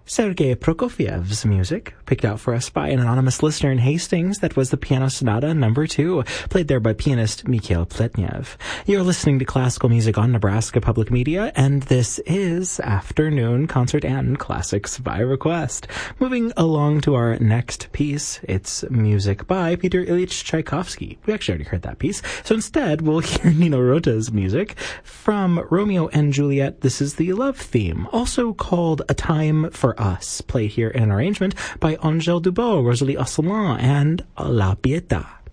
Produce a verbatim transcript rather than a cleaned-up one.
Sergei Prokofiev's music, picked out for us by an anonymous listener in Hastings. That was the Piano Sonata number two, played there by pianist Mikhail Pletnev. You're listening to classical music on Nebraska Public Media, and this is Afternoon Concert and Classics by Request. Moving along to our next piece, it's music by Peter Ilyich Tchaikovsky. We actually already heard that piece, so instead we'll hear Nino Rota's music from Romeo and Juliet. This is the love theme, also called A Time for Us, played here in an arrangement by Angèle Dubos, Rosalie Asselin, and La Pietà.